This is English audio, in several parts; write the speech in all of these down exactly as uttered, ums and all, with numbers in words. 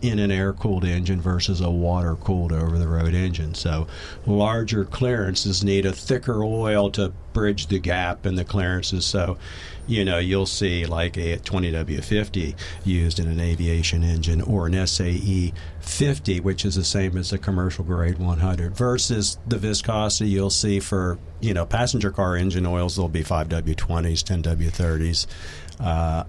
in an air-cooled engine versus a water-cooled over-the-road engine. So larger clearances need a thicker oil to bridge the gap in the clearances. So, you know, you'll see like a twenty W fifty used in an aviation engine, or an S A E fifty, which is the same as a commercial grade one hundred, versus the viscosity you'll see for, you know, passenger car engine oils. There'll be five W twenties, ten W thirties. Uh,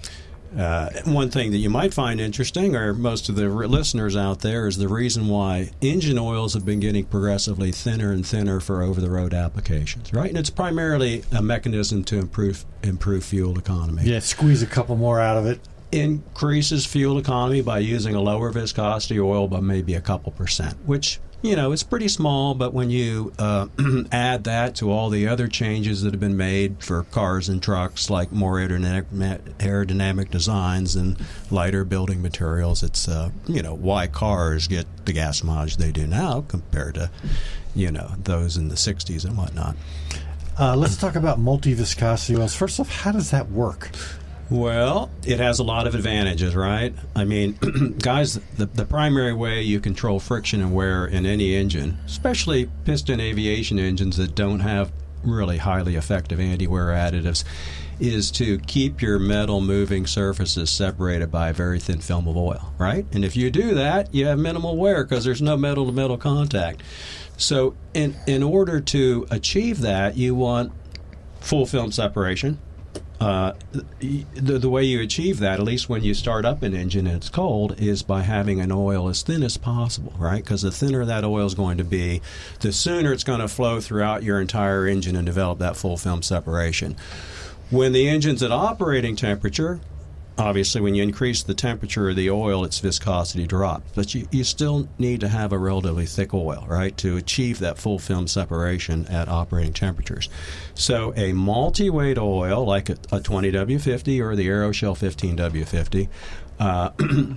Uh, one thing that you might find interesting, or most of the r- listeners out there, is the reason why engine oils have been getting progressively thinner and thinner for over-the-road applications, right? And it's primarily a mechanism to improve improve fuel economy. Yeah, squeeze a couple more out of it. Increases fuel economy by using a lower viscosity oil by maybe a couple percent, which, you know, it's pretty small, but when you uh, add that to all the other changes that have been made for cars and trucks, like more aerodynamic, aerodynamic designs and lighter building materials, it's, uh, you know, why cars get the gas mileage they do now compared to, you know, those in the sixties and whatnot. Uh, let's talk about multi-viscosity oils. First off, how does that work? Well, it has a lot of advantages, right? I mean, guys, the, the primary way you control friction and wear in any engine, especially piston aviation engines that don't have really highly effective anti-wear additives, is to keep your metal moving surfaces separated by a very thin film of oil, right? And if you do that, you have minimal wear because there's no metal-to-metal contact. So in, in order to achieve that, you want full film separation. Uh, the, the way you achieve that, at least when you start up an engine and it's cold, is by having an oil as thin as possible, right? Because the thinner that oil is going to be, the sooner it's going to flow throughout your entire engine and develop that full film separation. When the engine's at operating temperature, obviously when you increase the temperature of the oil, its viscosity drops. But you, you still need to have a relatively thick oil, right, to achieve that full film separation at operating temperatures. So a multi-weight oil, like a, a twenty W fifty or the Aeroshell fifteen W fifty, uh,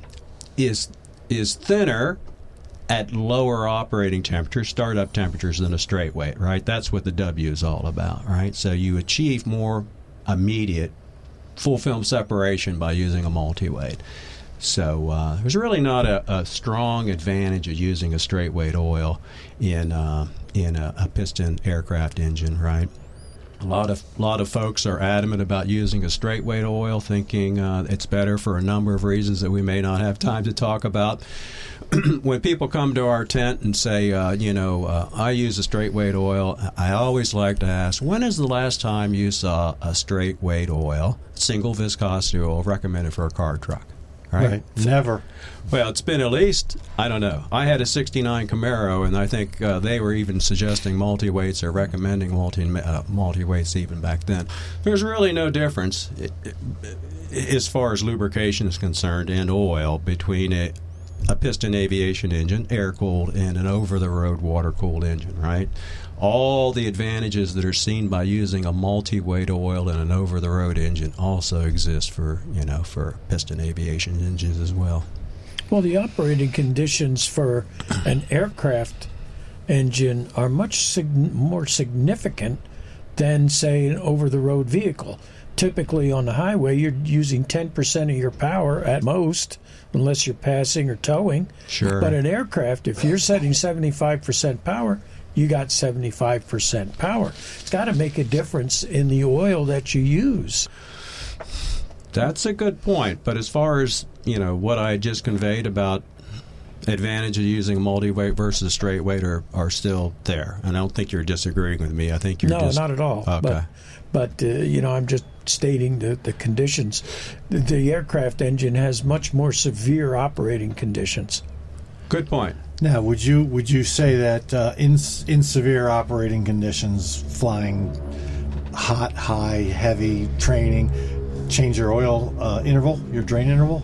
is is thinner at lower operating temperatures, startup temperatures, than a straight weight, right? That's what the W is all about, right? So you achieve more immediate full film separation by using a multi-weight. So uh, there's really not a, a strong advantage of using a straight weight oil in uh, in a, a piston aircraft engine, right? A lot of lot of folks are adamant about using a straight weight oil, thinking uh, it's better for a number of reasons that we may not have time to talk about. When people come to our tent and say, uh, you know, uh, I use a straight weight oil, I always like to ask, when is the last time you saw a straight weight oil, single viscosity oil, recommended for a car or truck? Right? Right. Never. Well, it's been at least, I don't know. I had a sixty-nine Camaro, and I think uh, they were even suggesting multi-weights or recommending multi, uh, multi-weights even back then. There's really no difference it, it, as far as lubrication is concerned and oil between a, a piston aviation engine, air-cooled, and an over-the-road water-cooled engine, right? All the advantages that are seen by using a multi-weight oil in an over-the-road engine also exist for, you know, for piston aviation engines as well. Well, the operating conditions for an aircraft engine are much sig- more significant than, say, an over-the-road vehicle. Typically on the highway, you're using ten percent of your power at most, unless you're passing or towing. Sure. But an aircraft, if you're setting seventy-five percent power, you got seventy-five percent power. It's got to make a difference in the oil that you use. That's a good point. But as far as, you know, what I just conveyed about advantage of using multi-weight versus straight weight are, are still there. And I don't think you're disagreeing with me. I think you're no, just... No, not at all. Okay. But, but uh, you know, I'm just stating the, the conditions. The, the aircraft engine has much more severe operating conditions. Good point. Now, would you would you say that uh, in in severe operating conditions, flying hot, high, heavy training, change your oil uh, interval, your drain interval?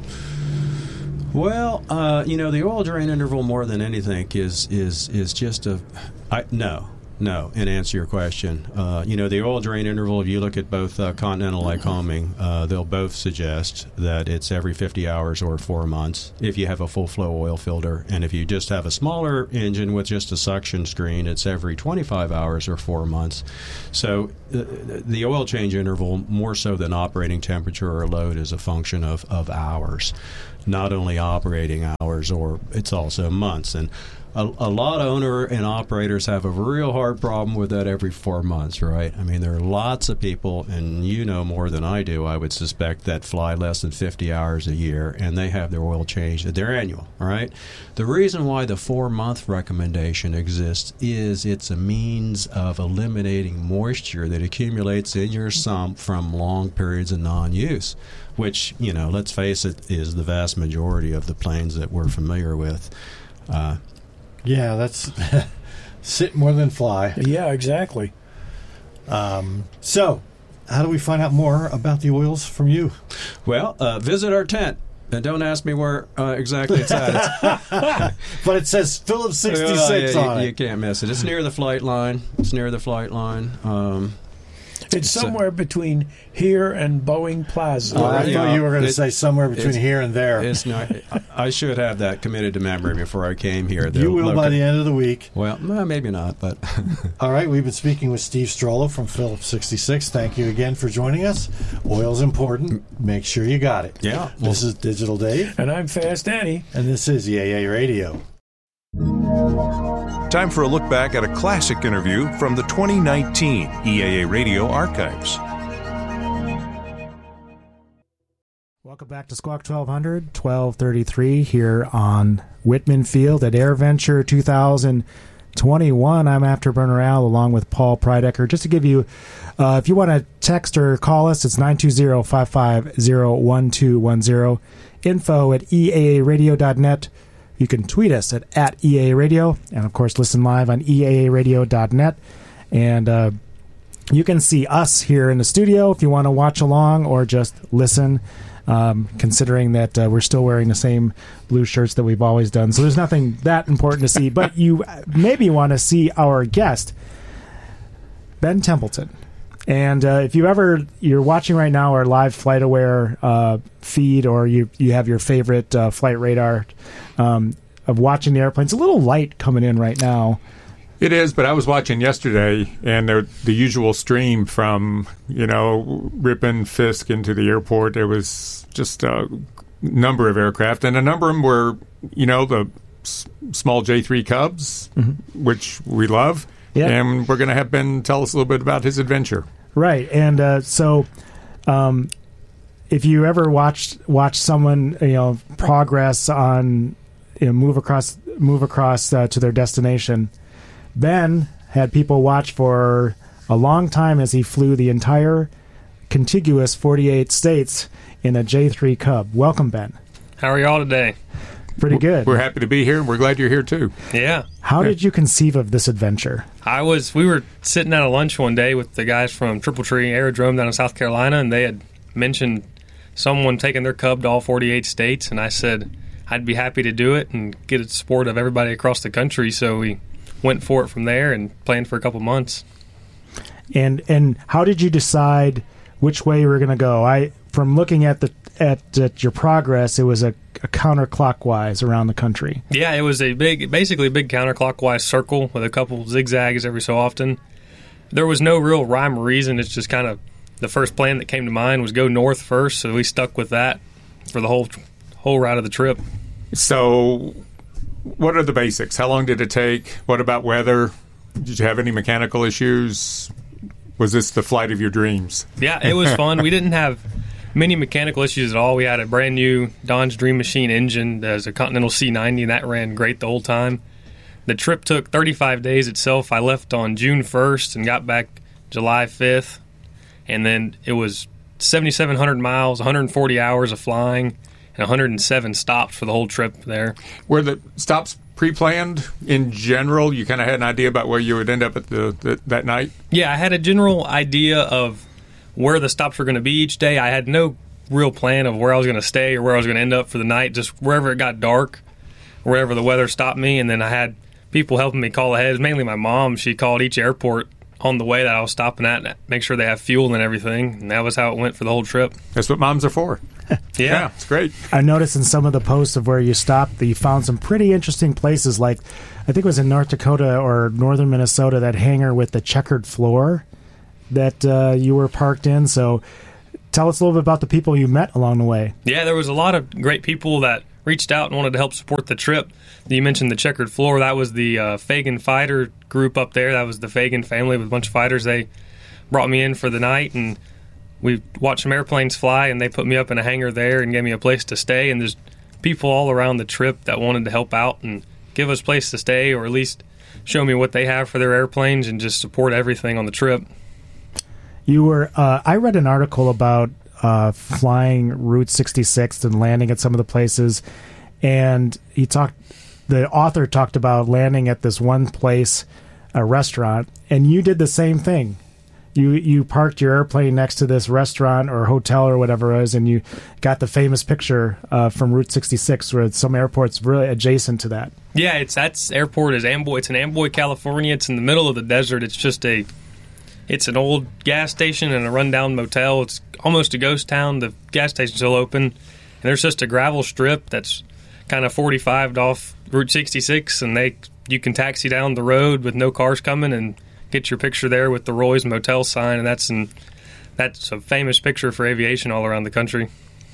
Well, uh, you know, the oil drain interval more than anything is is is just a I, no. No, and answer your question. Uh, you know, the oil drain interval, if you look at both uh, Continental Lycoming, uh, they'll both suggest that it's every fifty hours or four months if you have a full flow oil filter. And if you just have a smaller engine with just a suction screen, it's every twenty-five hours or four months. So uh, the oil change interval, more so than operating temperature or load, is a function of, of hours, not only operating hours, or it's also months. And A, a lot of owner and operators have a real hard problem with that every four months, right? I mean, there are lots of people, and you know more than I do, I would suspect, that fly less than fifty hours a year, and they have their oil changed. They're annual, all right? The reason why the four-month recommendation exists is it's a means of eliminating moisture that accumulates in your sump from long periods of non-use, which, you know, let's face it, is the vast majority of the planes that we're familiar with. Uh, Yeah, that's sit more than fly. Yeah, exactly. Um, so, how do we find out more about the oils from you? Well, uh, visit our tent. And don't ask me where uh, exactly it's at. It's, but it says Phillips sixty-six uh, yeah, on you, it. You can't miss it. It's near the flight line. It's near the flight line. Um, It's somewhere between here and Boeing Plaza. Oh, I Yeah, thought you were going to it- say somewhere between it's- here and there. it's not. I should have that committed to memory before I came here. You will by the end of the week. Well, no, maybe not, but All right, we've been speaking with Steve Strollo from Phillips sixty-six. Thank you again for joining us. Oil's important. Make sure you got it. yeah. Well, This is Digital Dave, And I'm Fast Eddie. and this is E A A Radio. Time for a look back at a classic interview from the twenty nineteen E A A Radio archives. Welcome back to Squawk twelve hundred, twelve thirty-three here on Whitman Field at AirVenture two thousand twenty-one. I'm Afterburner Al along with Paul Prydecker. Just to give you, uh, if you want to text or call us, it's nine two zero, five five zero, one two one zero. Info at E A A radio dot net. You can tweet us at, at E A A Radio, and of course listen live on E A A radio dot net. And uh, you can see us here in the studio if you want to watch along or just listen. Um, considering that uh, we're still wearing the same blue shirts that we've always done. So there's nothing that important to see, but you maybe want to see our guest, Ben Templeton. And uh, if you ever, you're watching right now our live FlightAware uh, feed, or you, you have your favorite uh, flight radar um, of watching the airplanes, a little light coming in right now. It is, but I was watching yesterday, and the, the usual stream from, you know, Ripon, Fisk into the airport, there was just a number of aircraft, and a number of them were, you know, the s- small J three Cubs, mm-hmm. which we love, yeah. And we're going to have Ben tell us a little bit about his adventure. Right, and uh, so um, if you ever watched watch someone, you know, progress on, you know, move across, move across uh, to their destination, Ben had people watch for a long time as he flew the entire contiguous forty-eight states in a J three Cub. Welcome, Ben. How are y'all today? Pretty good. We're happy to be here, and we're glad you're here, too. Yeah. How did you conceive of this adventure? I was, we were sitting at a lunch one day with the guys from Triple Tree Aerodrome down in South Carolina, and they had mentioned someone taking their Cub to all forty-eight states, and I said I'd be happy to do it and get the support of everybody across the country, so we went for it from there and planned for a couple months. And and how did you decide which way you were going to go? I from looking at the at, at your progress, it was a, a counterclockwise around the country. Yeah, it was a big, basically a big counterclockwise circle with a couple zigzags every so often. There was no real rhyme or reason. It's just kind of the first plan that came to mind was go north first, so we stuck with that for the whole whole route of the trip. So what are the basics? How long did it take? What about weather? Did you have any mechanical issues? Was this the flight of your dreams? Yeah, it was fun. We didn't have many mechanical issues at all. We had a brand new Dodge Dream Machine engine. There's a Continental C ninety, and that ran great the whole time. The trip took thirty-five days itself. I left on June first and got back July fifth. And then it was seventy-seven hundred miles, one hundred forty hours of flying, and one hundred seven stops for the whole trip there. Were the stops pre-planned in general? You kind of had an idea about where you would end up at the, the that night? Yeah, I had a general idea of where the stops were going to be each day. I had no real plan of where I was going to stay or where I was going to end up for the night, just wherever it got dark, wherever the weather stopped me. And then I had people helping me call ahead. It was mainly my mom. She called each airport on the way that I was stopping at, make sure they have fuel and everything. And that was how it went for the whole trip. That's what moms are for. Yeah. Yeah, it's great. I noticed in some of the posts of where you stopped that you found some pretty interesting places, like I think it was in North Dakota or northern Minnesota, that hangar with the checkered floor that uh, you were parked in. So tell us a little bit about the people you met along the way. Yeah, there was a lot of great people that reached out and wanted to help support the trip. You mentioned the checkered floor. That was the uh, Fagan fighter group up there. That was the Fagan family with a bunch of fighters. They brought me in for the night, and we watched some airplanes fly, and they put me up in a hangar there and gave me a place to stay. And there's people all around the trip that wanted to help out and give us a place to stay, or at least show me what they have for their airplanes and just support everything on the trip. You were. Uh, I read an article about uh, flying Route sixty-six and landing at some of the places, and he talked. The author talked about landing at this one place, a restaurant, and you did the same thing. You you parked your airplane next to this restaurant or hotel or whatever it was, and you got the famous picture uh, from Route sixty-six, where some airports really adjacent to that. Yeah, it's that's airport is Amboy. It's in Amboy, California. It's in the middle of the desert. It's just a, it's an old gas station and a rundown motel. It's almost a ghost town. The gas station's still open, and there's just a gravel strip that's kind of forty-fived off Route sixty-six, and they you can taxi down the road with no cars coming and get your picture there with the Roy's Motel sign, and that's an, that's a famous picture for aviation all around the country.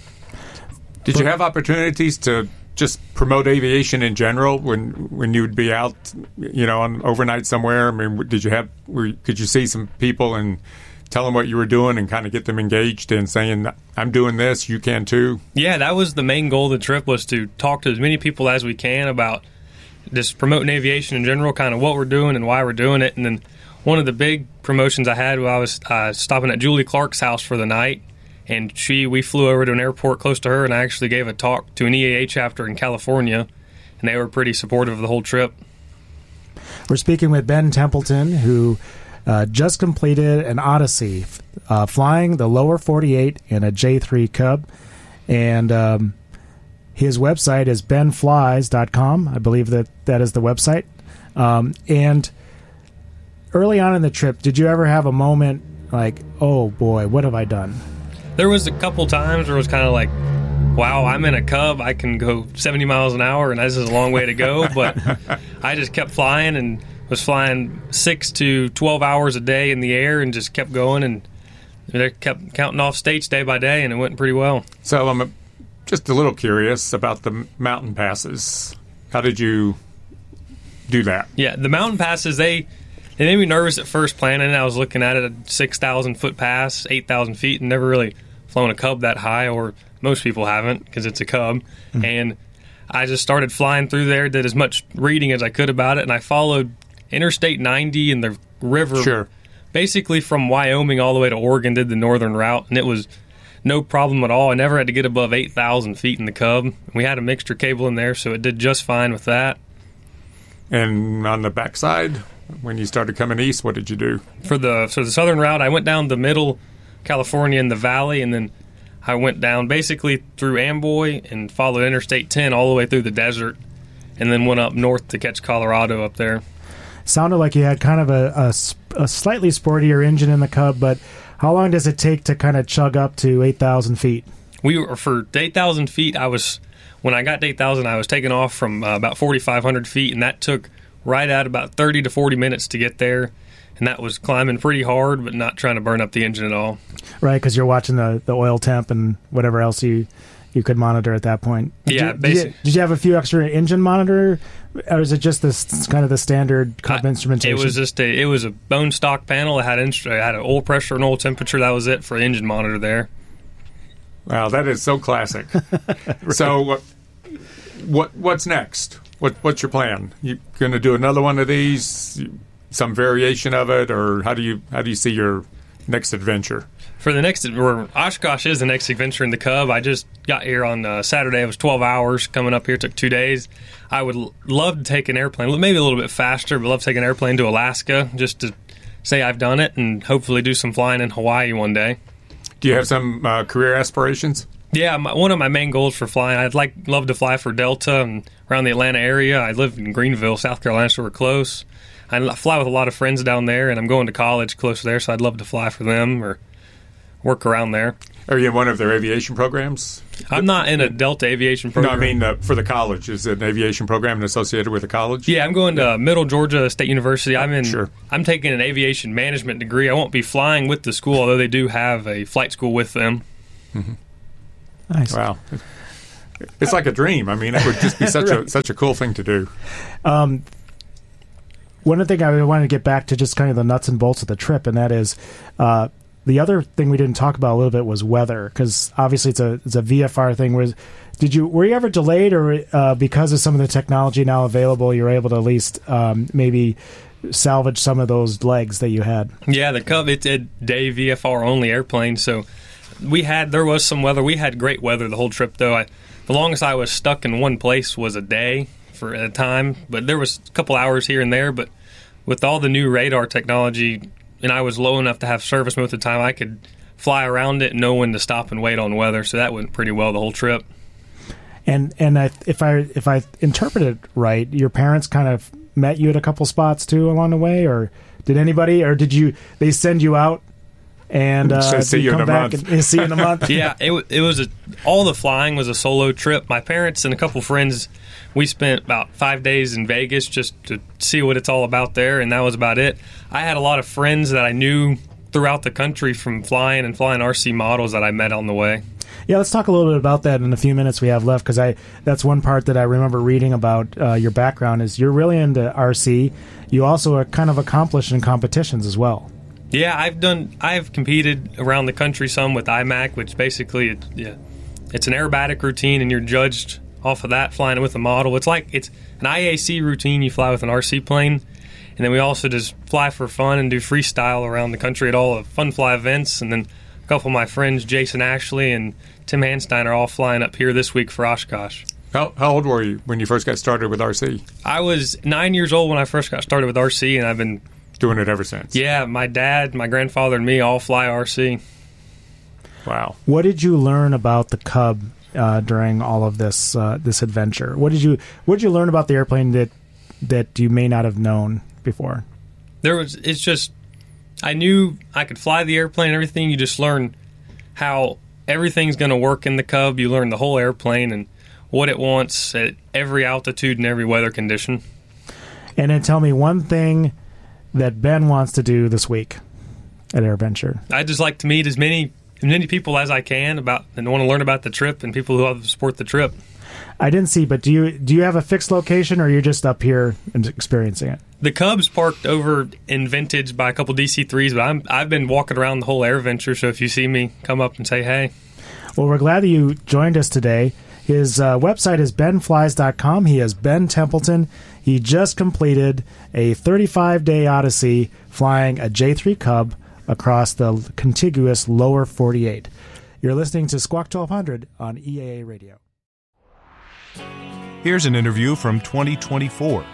Did you have opportunities to just promote aviation in general when when you would be out, you know, on overnight somewhere? I mean, did you have were, could you see some people and tell them what you were doing and kind of get them engaged in saying, I'm doing this, you can too? Yeah, that was the main goal of the trip, was to talk to as many people as we can about just promoting aviation in general, kind of what we're doing and why we're doing it. And then one of the big promotions I had while I was uh, stopping at Julie Clark's house for the night, and she we flew over to an airport close to her, and I actually gave a talk to an E A A chapter in California, and they were pretty supportive of the whole trip. We're speaking with Ben Templeton, who uh, just completed an Odyssey, uh, flying the lower forty-eight in a J three Cub, and um, his website is ben flies dot com. I believe that that is the website. Um, and early on in the trip, did you ever have a moment like, oh boy, what have I done? There was a couple times where it was kind of like, wow, I'm in a Cub, I can go seventy miles an hour, and this is a long way to go. But I just kept flying and was flying six to twelve hours a day in the air and just kept going, and they kept counting off states day by day, and it went pretty well. So I'm a, just a little curious about the mountain passes. How did you do that? Yeah, the mountain passes, they... It made me nervous at first planning. I was looking at it, a six thousand foot pass, eight thousand feet, and never really flown a Cub that high, or most people haven't because it's a Cub. Mm-hmm. And I just started flying through there, did as much reading as I could about it, and I followed Interstate ninety and the river. Sure. Basically from Wyoming all the way to Oregon, did the northern route, and it was no problem at all. I never had to get above eight thousand feet in the Cub. We had a mixture cable in there, so it did just fine with that. And on the backside, when you started coming east, what did you do? For the so the southern route, I went down the middle California in the valley, and then I went down basically through Amboy and followed Interstate ten all the way through the desert, and then went up north to catch Colorado up there. Sounded like you had kind of a, a, a slightly sportier engine in the Cub, but how long does it take to kind of chug up to eight thousand feet? We were for eight thousand feet. I was when I got to eight thousand, I was taking off from uh, about forty-five hundred feet, and that took right at about thirty to forty minutes to get there, and that was climbing pretty hard, but not trying to burn up the engine at all. Right, because you're watching the, the oil temp and whatever else you, you could monitor at that point. Did yeah, you, basically. Did you, did you have a few extra engine monitor, or is it just this kind of the standard Cub I, instrumentation? It was just a it was a bone stock panel. It had instru- it had an oil pressure and oil temperature. That was it for the engine monitor there. Wow, that is so classic. Right. So, uh, what what's next? What what's your plan? You going to do another one of these, some variation of it, or how do you how do you see your next adventure? For the next, or Oshkosh is the next adventure in the Cub. I just got here on uh, Saturday. It was twelve hours. Coming up here took two days. I would l- love to take an airplane, maybe a little bit faster, but love to take an airplane to Alaska just to say I've done it, and hopefully do some flying in Hawaii one day. Do you have some uh, career aspirations? Yeah, my, one of my main goals for flying, I'd like love to fly for Delta and around the Atlanta area. I live in Greenville, South Carolina, so we're close. I fly with a lot of friends down there, and I'm going to college close there, so I'd love to fly for them or work around there. Are you in one of their aviation programs? I'm not in a Delta aviation program. No, I mean uh, for the college. Is it an aviation program associated with a college? Yeah, I'm going to Middle Georgia State University. I'm in. Sure. I'm taking an aviation management degree. I won't be flying with the school, although they do have a flight school with them. Mm-hmm. Nice. Wow. It's like a dream. I mean, it would just be such right. a such a cool thing to do. Um, one thing I wanted to get back to, just kind of the nuts and bolts of the trip, and that is uh, the other thing we didn't talk about a little bit was weather, because obviously it's a it's a V F R thing. Was did you were you ever delayed, or uh, because of some of the technology now available, you were able to at least um, maybe salvage some of those legs that you had? Yeah, the Cub, it's a day V F R only airplane, so we had there was some weather. We had great weather the whole trip, though. I, the longest I was stuck in one place was a day for at a time, but there was a couple hours here and there. But with all the new radar technology, and I was low enough to have service most of the time, I could fly around it and know when to stop and wait on weather. So that went pretty well the whole trip. And and I, if I if I interpret it right, your parents kind of met you at a couple spots too along the way, or did anybody, or did you they send you out? And uh, so see you come in a back month. And see you in a month. Yeah, it it was a, all the flying was a solo trip. My parents and a couple friends, we spent about five days in Vegas just to see what it's all about there, and that was about it. I had a lot of friends that I knew throughout the country from flying and flying R C models that I met on the way. Yeah, let's talk a little bit about that in the few minutes we have left, because I that's one part that I remember reading about uh, your background is you're really into R C. You also are kind of accomplished in competitions as well. Yeah, I've done. I've competed around the country some with I M A C, which basically, it, yeah, it's an aerobatic routine, and you're judged off of that flying with a model. It's like it's an I A C routine. You fly with an R C plane, and then we also just fly for fun and do freestyle around the country at all the Fun Fly events. And then a couple of my friends, Jason Ashley and Tim Hanstein, are all flying up here this week for Oshkosh. How, how old were you when you first got started with R C? I was nine years old when I first got started with R C, and I've been doing it ever since. Yeah, my dad, my grandfather, and me all fly R C. Wow. What did you learn about the Cub uh, during all of this uh, this adventure? What did you What did you learn about the airplane that that you may not have known before? There was. It's just I knew I could fly the airplane and everything. You just learn how everything's going to work in the Cub. You learn the whole airplane and what it wants at every altitude and every weather condition. And then tell me one thing that Ben wants to do this week at AirVenture. I just like to meet as many as many people as I can about and want to learn about the trip and people who love to support the trip. I didn't see, but do you do you have a fixed location, or you're just up here and experiencing it? The Cub's parked over in Vintage by a couple D C threes, but I'm I've been walking around the whole AirVenture. So if you see me, come up and say hey. Well, we're glad that you joined us today. His uh, website is ben flies dot com. He is Ben Templeton. He just completed a thirty-five day odyssey flying a J three Cub across the contiguous lower forty-eight. You're listening to Squawk twelve hundred on E A A Radio. Here's an interview from twenty twenty-four.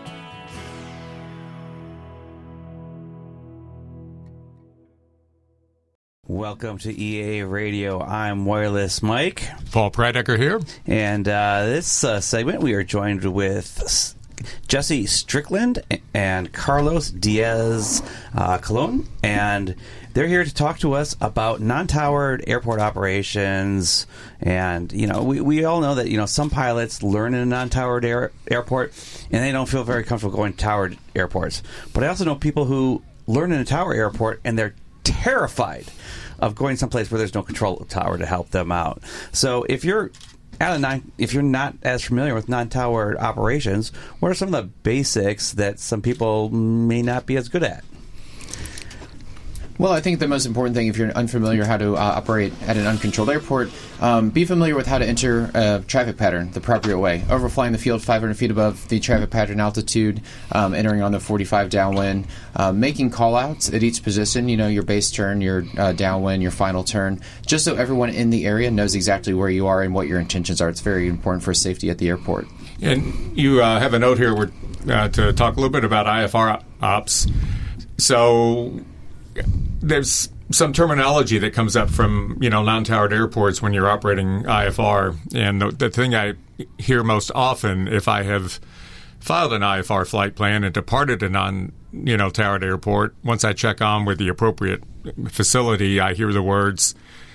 Welcome to E A A Radio. I'm Wireless Mike. Paul Prydecker here. And uh, this uh, segment, we are joined with Jesse Strickland and Carlos Diaz uh, Colon. And they're here to talk to us about non-towered airport operations. And, you know, we, we all know that, you know, some pilots learn in a non-towered air, airport and they don't feel very comfortable going to towered airports. But I also know people who learn in a tower airport and they're terrified of going someplace where there's no control tower to help them out. So if you're at a non, if you're not as familiar with non-towered operations, what are some of the basics that some people may not be as good at? Well, I think the most important thing, if you're unfamiliar how to uh, operate at an uncontrolled airport, um, be familiar with how to enter a traffic pattern the appropriate way. Overflying the field five hundred feet above the traffic pattern altitude, um, entering on the forty-five downwind, uh, making call-outs at each position, you know, your base turn, your uh, downwind, your final turn, just so everyone in the area knows exactly where you are and what your intentions are. It's very important for safety at the airport. And you uh, have a note here where, uh, to talk a little bit about I F R ops. So there's some terminology that comes up from, you know, non-towered airports when you're operating I F R. And the, the thing I hear most often, if I have filed an I F R flight plan and departed a non, you know, towered airport, once I check on with the appropriate facility, I hear the words,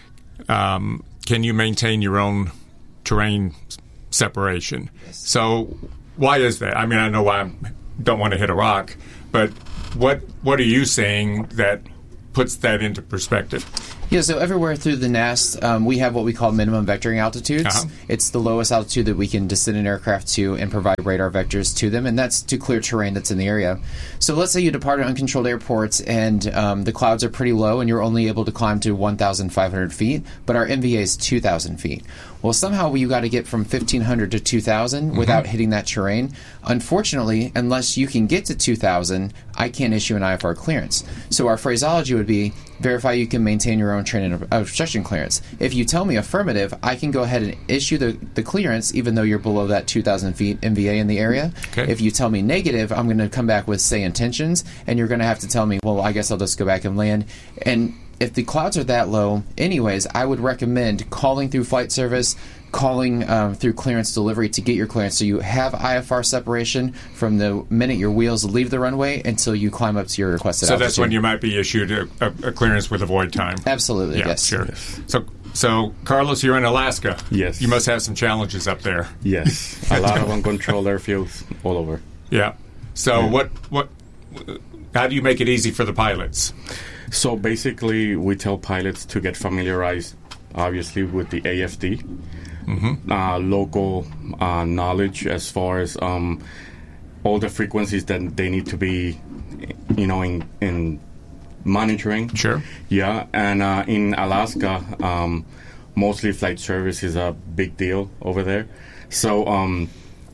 um, can you maintain your own terrain separation? Yes. So why is that? I mean, I know why I don't want to hit a rock, but what what are you saying that puts that into perspective? Yeah, so everywhere through the N A S, um, we have what we call minimum vectoring altitudes. Uh-huh. It's the lowest altitude that we can descend an aircraft to and provide radar vectors to them, and that's to clear terrain that's in the area. So let's say you depart an uncontrolled airport and um, the clouds are pretty low and you're only able to climb to one thousand five hundred feet, but our N V A is two thousand feet. Well, somehow you got to get from fifteen hundred to two thousand mm-hmm. without hitting that terrain. Unfortunately, unless you can get to two thousand, I can't issue an I F R clearance. So our phraseology would be, verify you can maintain your own terrain and obstruction clearance. If you tell me affirmative, I can go ahead and issue the, the clearance even though you're below that two thousand feet N V A in the area. Okay. If you tell me negative, I'm going to come back with, say, intentions, and you're going to have to tell me, well, I guess I'll just go back and land. And if the clouds are that low, anyways, I would recommend calling through flight service, calling um, through clearance delivery to get your clearance, so you have I F R separation from the minute your wheels leave the runway until you climb up to your requested so altitude. That's when you might be issued a, a, a clearance with a void time. Absolutely, yeah, yes. Sure. Yes. So, so Carlos, you're in Alaska. Yes. You must have some challenges up there. Yes, a lot of uncontrolled airfields all over. Yeah. So yeah. what what? How do you make it easy for the pilots? So basically, we tell pilots to get familiarized, obviously, with the A F D, mm-hmm. uh, local uh, knowledge as far as um, all the frequencies that they need to be, you know, in, in monitoring. Sure. Yeah, and uh, in Alaska, um, mostly flight service is a big deal over there. So um,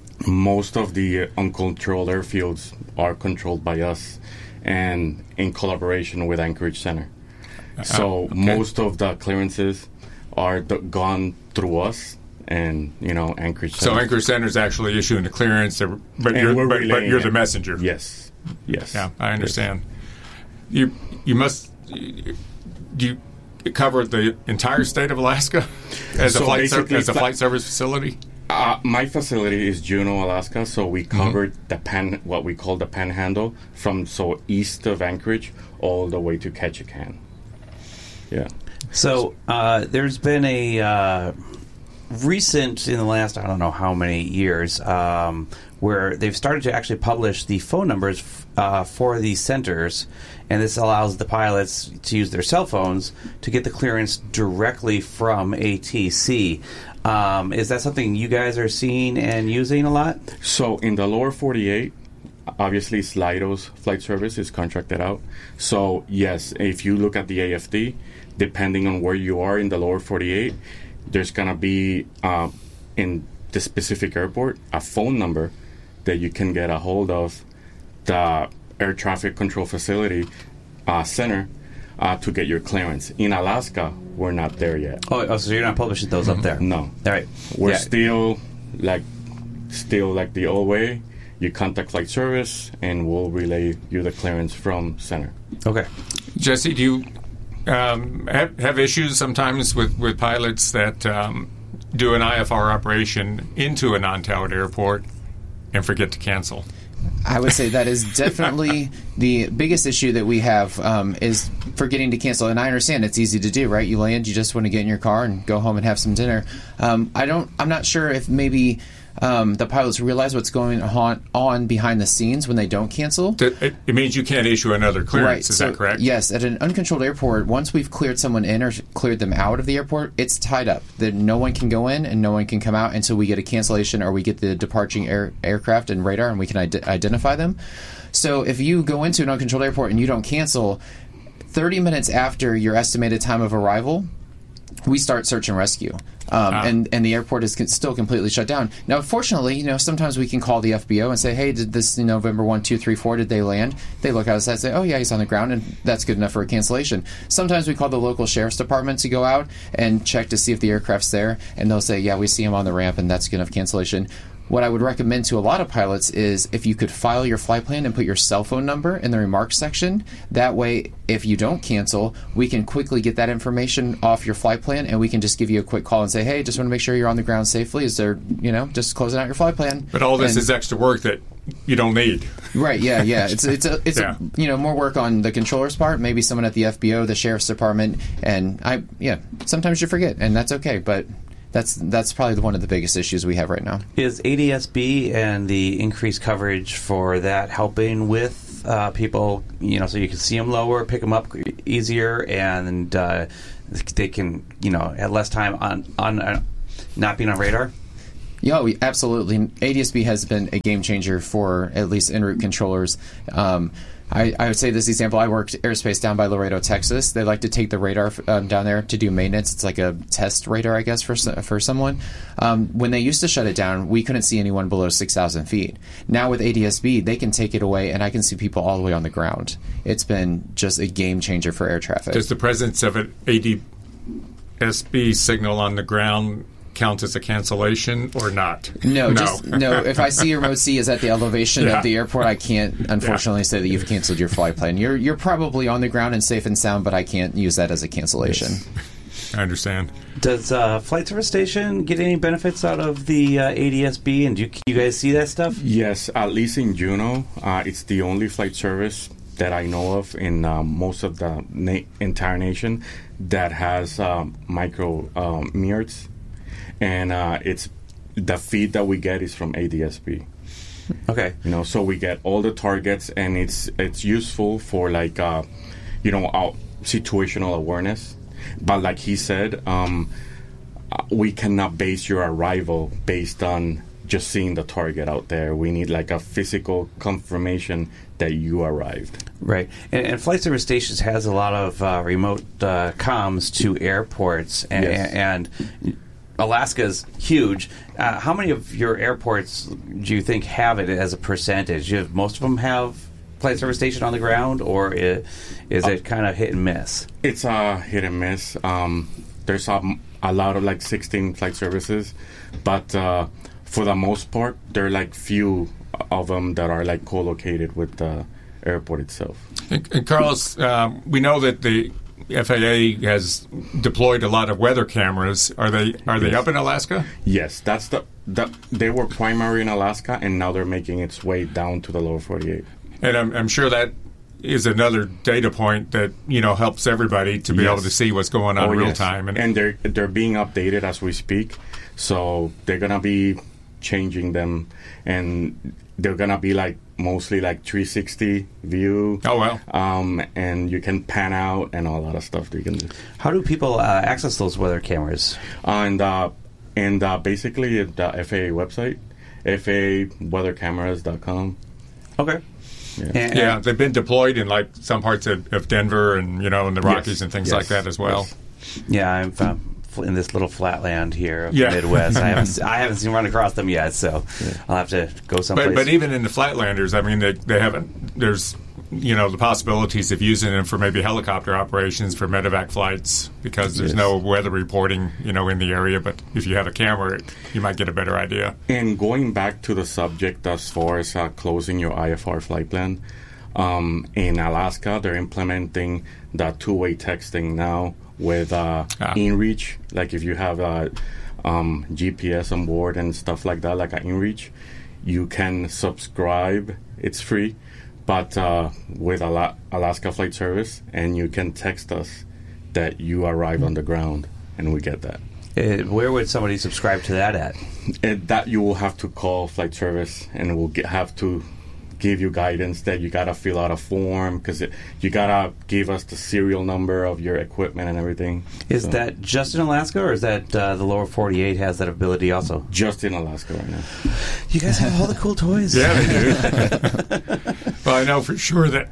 most of the uncontrolled airfields are controlled by us, and in collaboration with Anchorage Center. Uh, so okay. most of the clearances are d- gone through us and, you know, Anchorage Center. So Anchorage Center is actually issuing the clearance, but you're, but, but you're the messenger. Yes. Yes. Yeah, I understand. Yes. You you must do you cover the entire state of Alaska as so a flight ser- as a fl- flight service facility? Uh, my facility is Juneau, Alaska, so we covered mm-hmm. the pan, what we call the Panhandle, from so east of Anchorage all the way to Ketchikan. Yeah. So uh, there's been a uh, recent, in the last I don't know how many years, um, where they've started to actually publish the phone numbers f- uh, for these centers, and this allows the pilots to use their cell phones to get the clearance directly from A T C. Um, is that something you guys are seeing and using a lot? So in the lower forty-eight, obviously Slido's flight service is contracted out. So yes, if you look at the A F D, depending on where you are in the lower forty-eight, there's going to be, uh, in the specific airport, a phone number that you can get a hold of the air traffic control facility uh, center uh, to get your clearance. In Alaska, we're not there yet. Oh, oh so you're not publishing those up there? No. All right. We're yeah. still like still like the old way. You contact flight service, and we'll relay you the clearance from center. Okay. Jesse, do you um, have, have issues sometimes with, with pilots that um, do an I F R operation into a non-towered airport and forget to cancel? I would say that is definitely the biggest issue that we have um, is forgetting to cancel. And I understand it's easy to do, right? You land, you just want to get in your car and go home and have some dinner. Um, I don't. I'm not sure if maybe um, the pilots realize what's going on, on behind the scenes when they don't cancel. It, it means you can't issue another clearance. Right. Is so, that correct? Yes. At an uncontrolled airport, once we've cleared someone in or cleared them out of the airport, it's tied up. That no one can go in and no one can come out until we get a cancellation or we get the departing air, aircraft and radar and we can ide- identify them. So if you go into an uncontrolled airport and you don't cancel, thirty minutes after your estimated time of arrival, we start search and rescue. Um, ah. and, and the airport is con- still completely shut down. Now, fortunately, you know, sometimes we can call the F B O and say, hey, did this you know, November one, two, three, four, did they land? They look outside and say, oh, yeah, he's on the ground, and that's good enough for a cancellation. Sometimes we call the local sheriff's department to go out and check to see if the aircraft's there, and they'll say, yeah, we see him on the ramp, and that's good enough cancellation. what I would recommend to a lot of pilots is if you could file your flight plan and put your cell phone number in the remarks section. That way, if you don't cancel, we can quickly get that information off your flight plan, and we can just give you a quick call and say, hey, just want to make sure you're on the ground safely. Is there, you know, just closing out your flight plan. But all this and, is extra work that you don't need. Right, yeah, yeah. It's it's a, it's yeah. a, you know, more work on the controller's part, maybe someone at the F B O, the Sheriff's Department, and I yeah, sometimes you forget, and that's okay, but that's that's probably one of the biggest issues we have right now. Is A D S B and the increased coverage for that helping with uh, people, you know, so you can see them lower, pick them up easier, and uh, they can, you know, have less time on, on uh, not being on radar? Yeah, we, absolutely. A D S B has been a game changer for at least en route controllers. Um, I, I would say this example, I worked airspace down by Laredo, Texas. They like to take the radar um, down there to do maintenance. It's like a test radar, I guess, for for someone. Um, when they used to shut it down, we couldn't see anyone below six thousand feet. Now with A D S B, they can take it away, and I can see people all the way on the ground. It's been just a game changer for air traffic. Does the presence of an A D S B signal on the ground count as a cancellation or not? No, no. just no. If I see your remote C is at the elevation yeah. of the airport, I can't unfortunately yeah. say that you've canceled your flight plan. You're you're probably on the ground and safe and sound, but I can't use that as a cancellation. Yes. I understand. Does uh, Flight Service Station get any benefits out of the uh, A D S B, and do you, you guys see that stuff? Yes, at least in Juneau, uh, it's the only flight service that I know of in uh, most of the na- entire nation that has um, micro um, mirrors. And uh, it's the feed that we get is from A D S B. Okay, you know, so we get all the targets, and it's it's useful for like uh, you know uh, situational awareness. But like he said, um, uh, we cannot base your arrival based on just seeing the target out there. We need like a physical confirmation that you arrived. Right, and, and Flight Service Stations has a lot of uh, remote uh, comms to airports, and. Yes. and Alaska's huge. Uh, how many of your airports do you think have it as a percentage? Do you have, most of them have Flight Service Station on the ground, or is, is it uh, kind of hit and miss? It's a uh, hit and miss. Um, there's a, a lot of like sixteen flight services, but uh, for the most part, there are like few of them that are like co-located with the airport itself. And, and Carlos, uh, we know that the F A A has deployed a lot of weather cameras. Are they are they yes. up in Alaska? Yes, that's the, the they were primary in Alaska, and now they're making its way down to the lower forty-eight. And I'm, I'm sure that is another data point that you know helps everybody to be yes. able to see what's going on oh, real yes. time. And, and they're they're being updated as we speak, so they're gonna be changing them, and they're gonna be like mostly like three sixty view. Oh well. Um, and you can pan out and a lot of stuff that you can do. How do people uh, access those weather cameras? Uh, and uh, and uh, basically the F A A website, F A A weather cameras dot com. Okay. Yeah. And, yeah, they've been deployed in like some parts of, of Denver and you know in the Rockies yes. and things yes. like that as well. Yes. Yeah, I'm um, in this little flatland here of yeah. the Midwest. I haven't I haven't seen run across them yet, so yeah. I'll have to go someplace. But, but even in the Flatlanders, I mean, they, they haven't. There's you know the possibilities of using them for maybe helicopter operations for medevac flights because there's yes. no weather reporting you know in the area. But if you have a camera, you might get a better idea. And going back to the subject as far as uh, closing your I F R flight plan, um, in Alaska they're implementing the two-way texting now with uh, ah. InReach. Like if you have a um, G P S on board and stuff like that, like an InReach, you can subscribe. It's free. But uh, with Ala- Alaska Flight Service, and you can text us that you arrive on the ground, and we get that. Uh, where would somebody subscribe to that at? And that you will have to call Flight Service, and we'll get, have to give you guidance that you gotta fill out a form because you gotta give us the serial number of your equipment and everything. Is so. that just in Alaska, or is that uh, the lower forty-eight has that ability also? Just in Alaska right now. You guys have all the cool toys. Yeah, they do. Well, I know for sure that.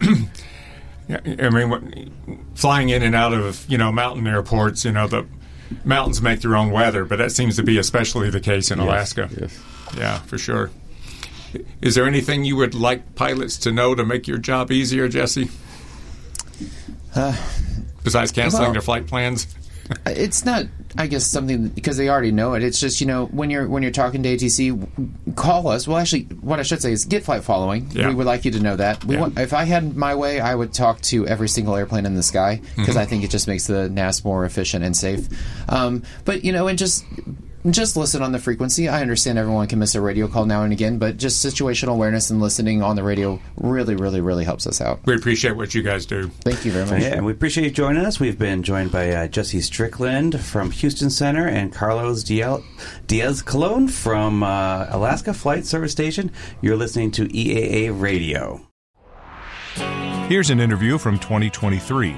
I mean, what, flying in and out of you know mountain airports, you know the mountains make their own weather, but that seems to be especially the case in yes, Alaska. Yes. Yeah, for sure. Is there anything you would like pilots to know to make your job easier, Jesse? Uh, Besides canceling well, their flight plans? It's not, I guess, something because they already know it. It's just, you know, when you're when you're talking to A T C, call us. Well, actually, what I should say is get flight following. Yeah. We would like you to know that. We Yeah. want, if I had my way, I would talk to every single airplane in the sky because Mhm. I think it just makes the N A S more efficient and safe. Um, but, you know, and just... Just listen on the frequency. I understand everyone can miss a radio call now and again, but just situational awareness and listening on the radio really, really, really helps us out. We appreciate what you guys do. Thank you very much. Yeah, and we appreciate you joining us. We've been joined by uh, Jesse Strickland from Houston Center and Carlos Diaz Colon from uh, Alaska Flight Service Station. You're listening to E A A Radio. Here's an interview from twenty twenty-three.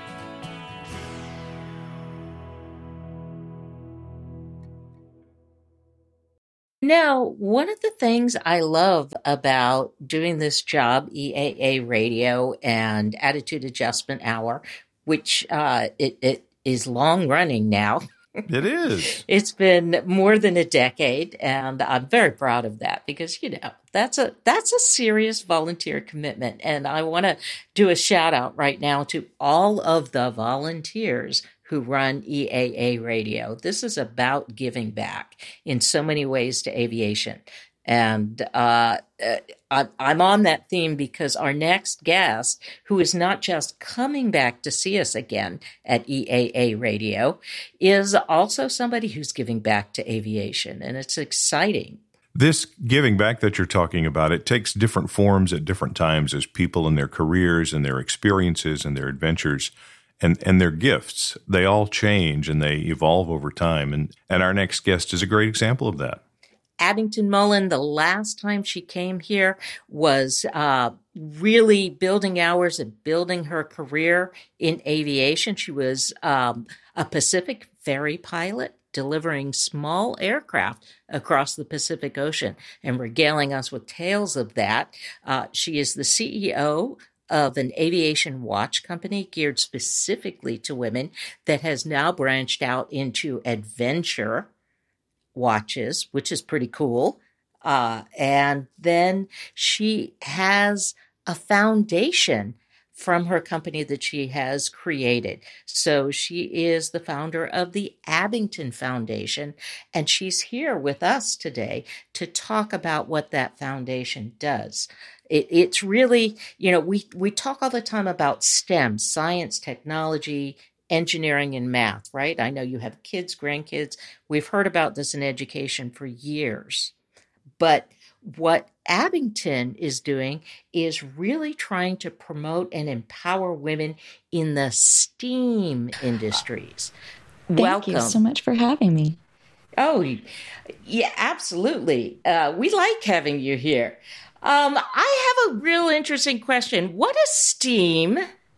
Now, one of the things I love about doing this job, E A A Radio and Attitude Adjustment Hour, which uh, it, it is long running now. It is. It's been more than a decade, and I'm very proud of that because, you know, that's a that's a serious volunteer commitment. And I want to do a shout out right now to all of the volunteers who run E A A Radio. This is about giving back in so many ways to aviation. And uh, uh, I'm on that theme because our next guest, who is not just coming back to see us again at E A A Radio, is also somebody who's giving back to aviation. And it's exciting. This giving back that you're talking about, it takes different forms at different times as people in their careers and their experiences and their adventures and, and their gifts. They all change and they evolve over time. And, and our next guest is a great example of that. Abington Mullen, the last time she came here, was uh, really building hours and building her career in aviation. She was um, a Pacific ferry pilot, delivering small aircraft across the Pacific Ocean and regaling us with tales of that. Uh, she is the C E O of an aviation watch company geared specifically to women that has now branched out into adventure watches, which is pretty cool. Uh, and then she has a foundation from her company that she has created. So she is the founder of the Abington Foundation, and she's here with us today to talk about what that foundation does. It, it's really, you know, we, we talk all the time about STEM, science, technology, engineering, and math, right? I know you have kids, grandkids. We've heard about this in education for years. But what Abington is doing is really trying to promote and empower women in the STEAM industries. Thank Welcome. you so much for having me. Oh, yeah, absolutely. Uh, we like having you here. Um, I have a real interesting question. What is STEAM?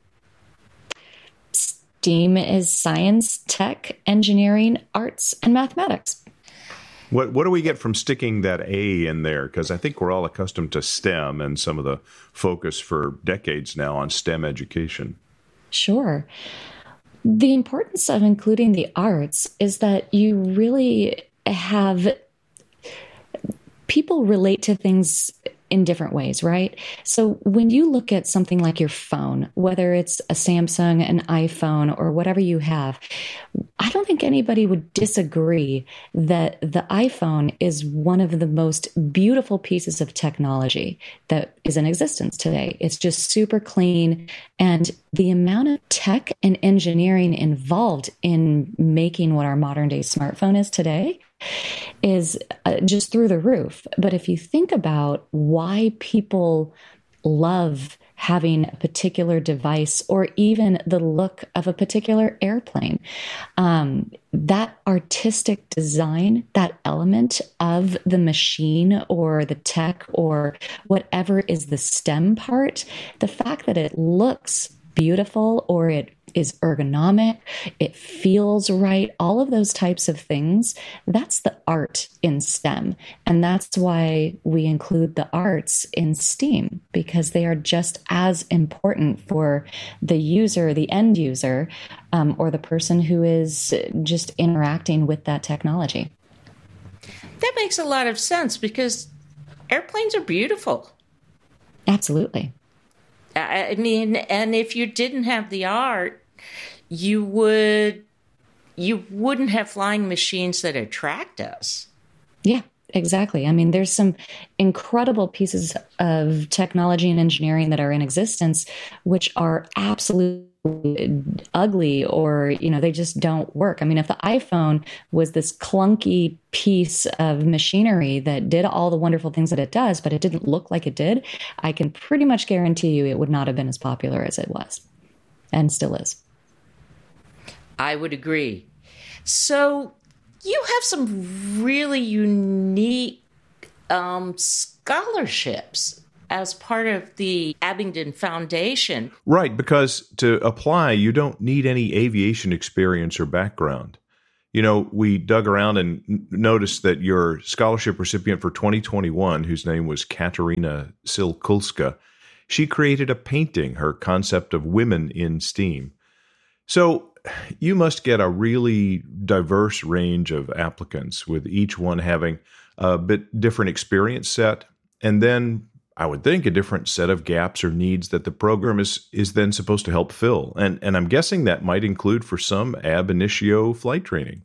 STEAM is science, tech, engineering, arts, and mathematics. What what do we get from sticking that A in there? Because I think we're all accustomed to STEM and some of the focus for decades now on STEM education. Sure. The importance of including the arts is that you really have people relate to things in different ways, right? So when you look at something like your phone, whether it's a Samsung, an iPhone, or whatever you have, I don't think anybody would disagree that the iPhone is one of the most beautiful pieces of technology that is in existence today. It's just super clean. And the amount of tech and engineering involved in making what our modern day smartphone is today is uh, just through the roof. But if you think about why people love having a particular device or even the look of a particular airplane, um, that artistic design, that element of the machine or the tech or whatever is the STEM part, the fact that it looks beautiful or it is ergonomic, it feels right, all of those types of things, that's the art in STEM. And that's why we include the arts in STEAM, because they are just as important for the user, the end user, um, or the person who is just interacting with that technology. That makes a lot of sense because airplanes are beautiful. Absolutely. I mean, and if you didn't have the art, you would you wouldn't have flying machines that attract us. Yeah, exactly. I mean, there's some incredible pieces of technology and engineering that are in existence, which are absolutely ugly, or, you know, they just don't work. I mean, if the iPhone was this clunky piece of machinery that did all the wonderful things that it does, but it didn't look like it did, I can pretty much guarantee you it would not have been as popular as it was, and still is. I would agree. So you have some really unique um, scholarships as part of the Abingdon Foundation. Right, because to apply, you don't need any aviation experience or background. You know, we dug around and noticed that your scholarship recipient for twenty twenty-one, whose name was Katerina Silkulska, she created a painting, her concept of women in STEAM. So you must get a really diverse range of applicants, with each one having a bit different experience set, and then I would think a different set of gaps or needs that the program is is then supposed to help fill. And, and I'm guessing that might include for some ab initio flight training.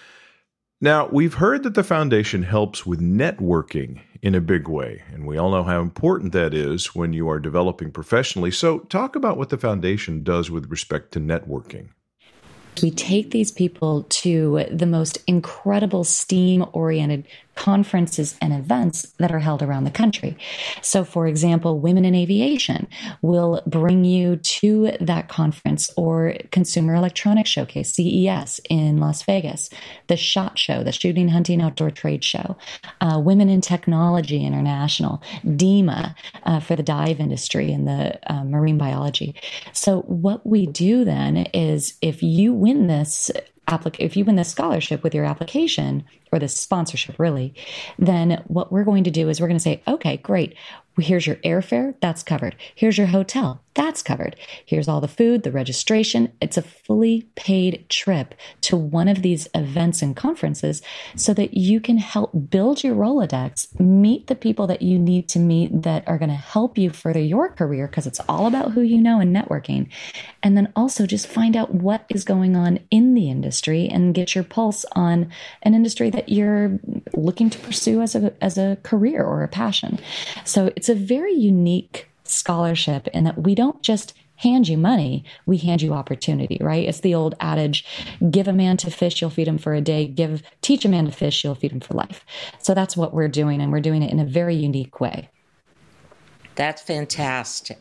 Now, we've heard that the foundation helps with networking in a big way, and we all know how important that is when you are developing professionally. So talk about what the foundation does with respect to networking. We take these people to the most incredible STEAM-oriented conferences and events that are held around the country. So, for example, Women in Aviation will bring you to that conference, or Consumer Electronics Showcase, C E S, in Las Vegas, the SHOT Show, the Shooting, Hunting, Outdoor Trade Show, uh, Women in Technology International, DEMA uh, for the dive industry and the uh, marine biology. So what we do then is, if you win this applic- if you win this scholarship with your application, or this sponsorship really, then what we're going to do is we're going to say, okay, great. Here's your airfare. That's covered. Here's your hotel. That's covered. Here's all the food, the registration. It's a fully paid trip to one of these events and conferences so that you can help build your Rolodex, meet the people that you need to meet that are going to help you further your career, because it's all about who you know and networking. And then also just find out what is going on in the industry and get your pulse on an industry that you're looking to pursue as a, as a career or a passion. So it's a very unique scholarship in that we don't just hand you money, we hand you opportunity, right? It's the old adage, give a man to fish, you'll feed him for a day. Give, teach a man to fish, you'll feed him for life. So that's what we're doing, and we're doing it in a very unique way. That's fantastic.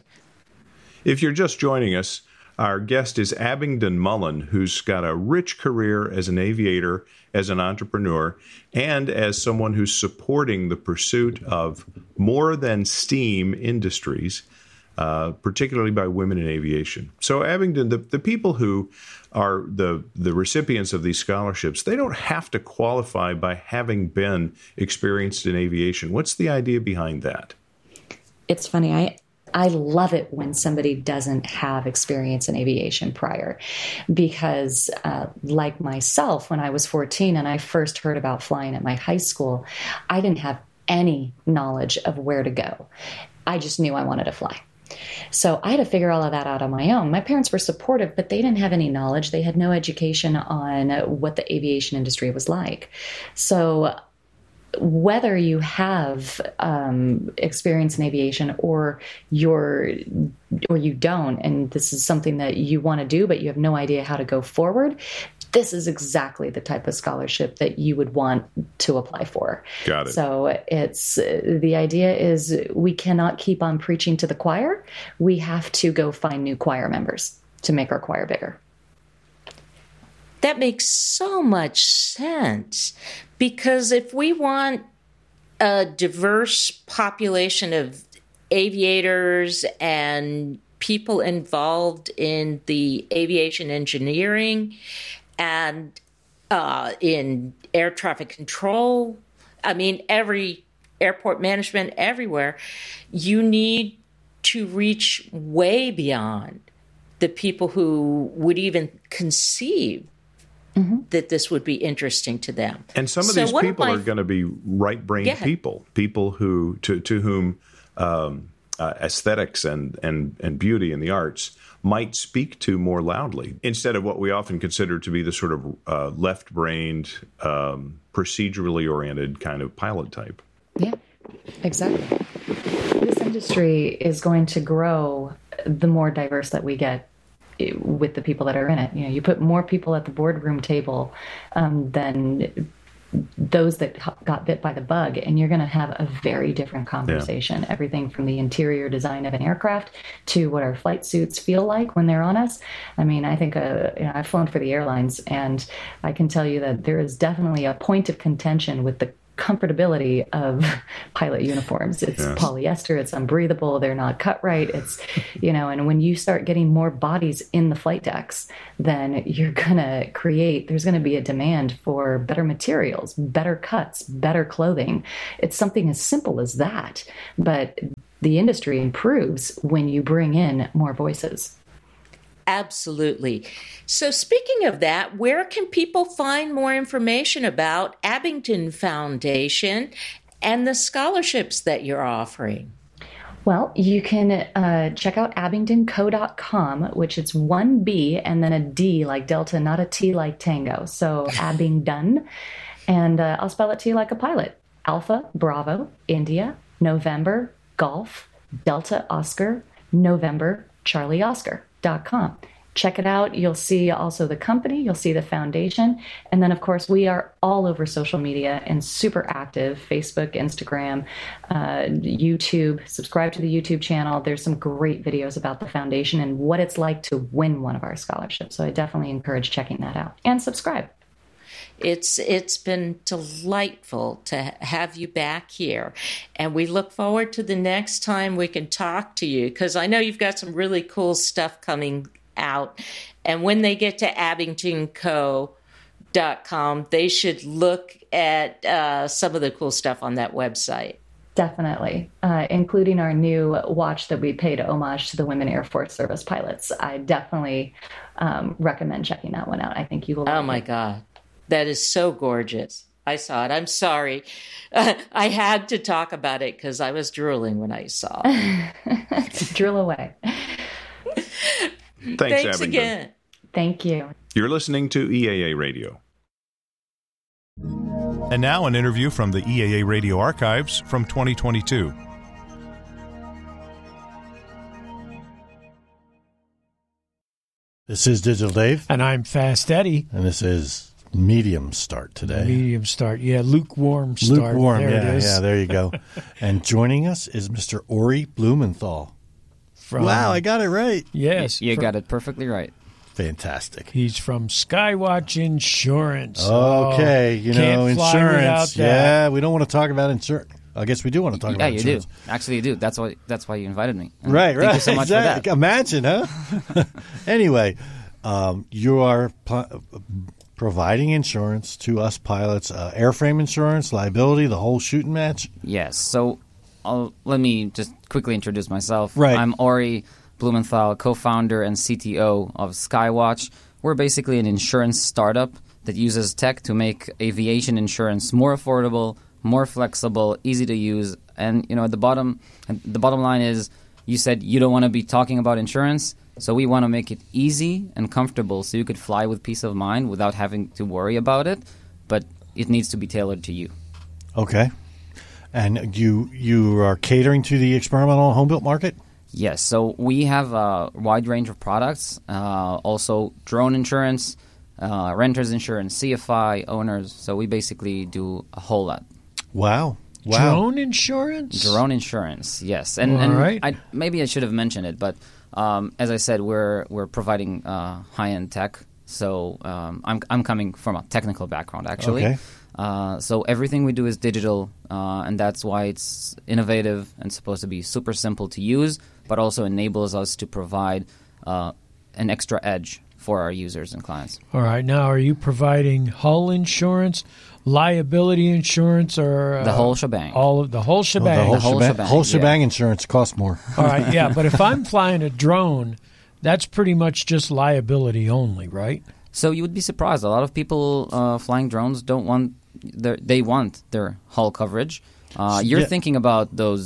If you're just joining us, our guest is Abingdon Mullen, who's got a rich career as an aviator, as an entrepreneur, and as someone who's supporting the pursuit of more than STEAM industries, uh, particularly by women in aviation. So, Abingdon, the, the people who are the, the recipients of these scholarships, they don't have to qualify by having been experienced in aviation. What's the idea behind that? It's funny. I I love it when somebody doesn't have experience in aviation prior, because uh, like myself, when I was fourteen and I first heard about flying at my high school, I didn't have any knowledge of where to go. I just knew I wanted to fly. So I had to figure all of that out on my own. My parents were supportive, but they didn't have any knowledge. They had no education on what the aviation industry was like. So whether you have um, experience in aviation or you're or you don't, and this is something that you want to do, but you have no idea how to go forward, this is exactly the type of scholarship that you would want to apply for. Got it. So it's the idea is we cannot keep on preaching to the choir. We have to go find new choir members to make our choir bigger. That makes so much sense, because if we want a diverse population of aviators and people involved in the aviation engineering and uh, in air traffic control, I mean, every airport management everywhere, you need to reach way beyond the people who would even conceive Mm-hmm. that this would be interesting to them. And some of so these people my... are going to be right-brained yeah. people, people who to, to whom um, uh, aesthetics and, and, and beauty in the arts might speak to more loudly, instead of what we often consider to be the sort of uh, left-brained, um, procedurally oriented kind of pilot type. Yeah, exactly. This industry is going to grow the more diverse that we get with the people that are in it. You know, you put more people at the boardroom table um, than those that got bit by the bug, and you're going to have a very different conversation. Yeah. Everything from the interior design of an aircraft to what our flight suits feel like when they're on us. I mean, I think uh, you know, I've flown for the airlines, and I can tell you that there is definitely a point of contention with the comfortability of pilot uniforms. It's yes. polyester, it's unbreathable, they're not cut right. It's, you know, and when you start getting more bodies in the flight decks, then you're going to create, there's going to be a demand for better materials, better cuts, better clothing. It's something as simple as that. But the industry improves when you bring in more voices. Absolutely. So speaking of that, where can people find more information about Abingdon Foundation and the scholarships that you're offering? Well, you can uh, check out abingdon co dot com, which is one B and then a D like Delta, not a T like Tango. So Abingdon. And uh, I'll spell it to you like a pilot. Alpha, Bravo, India, November, Golf, Delta, Oscar, November, Charlie, Oscar. Com. Check it out. You'll see also the company, you'll see the foundation, and then of course we are all over social media and super active: Facebook, Instagram, uh, YouTube. Subscribe to the YouTube channel. There's some great videos about the foundation and what it's like to win one of our scholarships. So I definitely encourage checking that out and subscribe. It's it's been delightful to have you back here, and we look forward to the next time we can talk to you, because I know you've got some really cool stuff coming out. And when they get to abingdon co dot com, they should look at uh, some of the cool stuff on that website. Definitely, uh, including our new watch that we paid homage to the Women Air Force Service pilots. I definitely um, recommend checking that one out. I think you will. Oh my God. That is so gorgeous. I saw it. I'm sorry. Uh, I had to talk about it because I was drooling when I saw it. Drool away. Thanks, Thanks Abingdon. again. Thank you. You're listening to E A A Radio. And now an interview from the E A A Radio archives from twenty twenty-two. This is Digital Dave. And I'm Fast Eddie. And this is Medium Start today. Medium Start, yeah, lukewarm start. Lukewarm, there yeah, it is. yeah, there you go. And joining us is Mister Ori Blumenthal. From, wow, I got it right. Yes. You from, got it perfectly right. Fantastic. He's from Skywatch Insurance. Okay, you know, insurance. Yeah, that. we don't want to talk about insurance. I guess we do want to talk yeah, about you insurance. do. Actually, you do. That's why That's why you invited me. And right, thank right. you so much exactly. for that. Imagine, huh? Anyway, um, you are pl- providing insurance to us pilots, uh, airframe insurance, liability, the whole shooting match? Yes. So I'll, let me just quickly introduce myself. Right. I'm Ori Blumenthal, co-founder and C T O of Skywatch. We're basically an insurance startup that uses tech to make aviation insurance more affordable, more flexible, easy to use. And you know, at the bottom, the bottom line is, you said you don't want to be talking about insurance, so we want to make it easy and comfortable so you could fly with peace of mind without having to worry about it. But it needs to be tailored to you. Okay. And you you are catering to the experimental home built market? Yes, so we have a wide range of products, uh, also drone insurance, uh, renters insurance, C F I, owners. So we basically do a whole lot. Wow. Wow. Drone insurance? Drone insurance, yes. And, All and right. I, maybe I should have mentioned it, but um, as I said, we're we're providing uh, high-end tech. So um, I'm I'm coming from a technical background, actually. Okay. Uh, so everything we do is digital, uh, and that's why it's innovative and supposed to be super simple to use, but also enables us to provide uh, an extra edge for our users and clients. All right. Now, are you providing hull insurance, liability insurance, or uh, the whole shebang? All of the whole shebang. Oh, the whole, The whole shebang, shebang, whole yeah. shebang insurance costs more. All right. Yeah, but if I'm flying a drone, that's pretty much just liability only, right? So you would be surprised. A lot of people uh, flying drones don't want their, they want their hull coverage. Uh, you're Yeah. thinking about those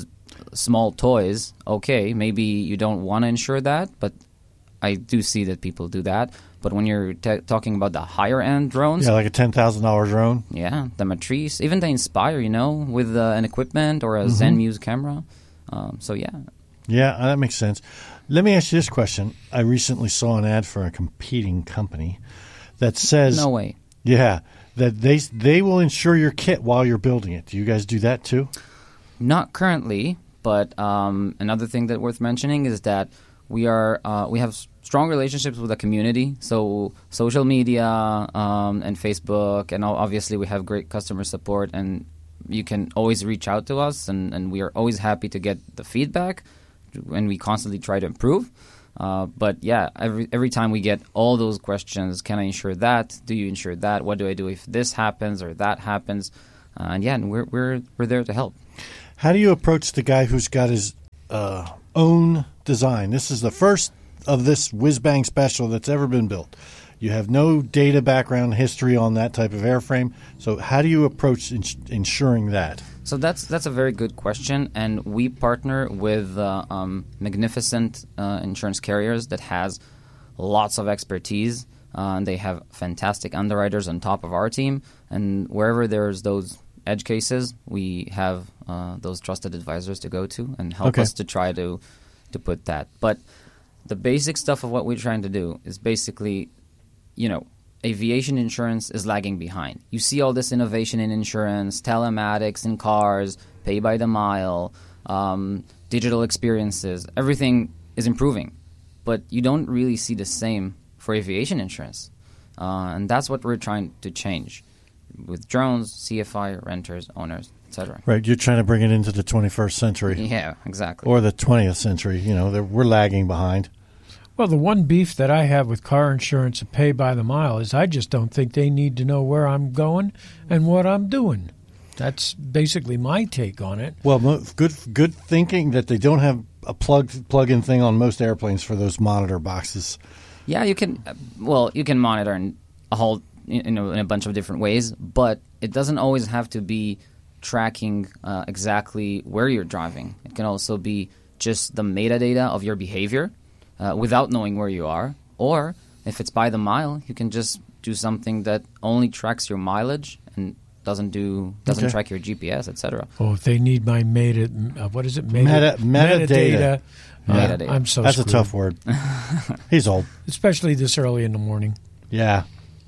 small toys, okay, maybe you don't want to insure that, but I do see that people do that. But when you're t- talking about the higher end drones, yeah, like a ten thousand dollar drone, yeah, the Matrice, even the Inspire, you know, with uh, an equipment or a mm-hmm. Zenmuse camera. Um, so yeah, yeah, that makes sense. Let me ask you this question: I recently saw an ad for a competing company that says, "No way." Yeah, that they they will insure your kit while you're building it. Do you guys do that too? Not currently, but um, another thing that worth mentioning is that we are uh, we have strong relationships with the community. So social media um, and Facebook, and obviously we have great customer support, and you can always reach out to us, and, and we are always happy to get the feedback, and we constantly try to improve. Uh, but yeah, every every time we get all those questions, can I insure that? Do you insure that? What do I do if this happens or that happens? Uh, and yeah, and we're we're we're there to help. How do you approach the guy who's got his uh, own design? This is the first of this whiz-bang special that's ever been built. You have no data background history on that type of airframe. So how do you approach ins- insuring that? So that's that's a very good question, and we partner with uh, um, magnificent uh, insurance carriers that has lots of expertise. Uh, and they have fantastic underwriters on top of our team, and wherever there's those edge cases, we have uh, those trusted advisors to go to and help okay. us to try to to put that. But the basic stuff of what we're trying to do is basically, you know, aviation insurance is lagging behind. You see all this innovation in insurance, telematics in cars, pay by the mile, um, digital experiences. Everything is improving, but you don't really see the same for aviation insurance. Uh, and that's what we're trying to change with drones, C F I, renters, owners, et cetera. Right, you're trying to bring it into the twenty-first century. Yeah, exactly. Or the twentieth century. You know, we're lagging behind. Well, the one beef that I have with car insurance and pay by the mile is I just don't think they need to know where I'm going and what I'm doing. That's basically my take on it. Well, good good thinking that they don't have a plug plug-in thing on most airplanes for those monitor boxes. Yeah, you can. Well, you can monitor in a whole, you know, in a bunch of different ways, but it doesn't always have to be tracking uh, exactly where you're driving. It can also be just the metadata of your behavior uh, without knowing where you are. Or if it's by the mile, you can just do something that only tracks your mileage and doesn't do doesn't Okay. track your G P S, et cetera. Oh, if they need my meta, uh, what is it? Meta- metadata. Metadata. Uh, Metadata. I'm so That's screwed. a tough word. He's old. Especially this early in the morning. Yeah.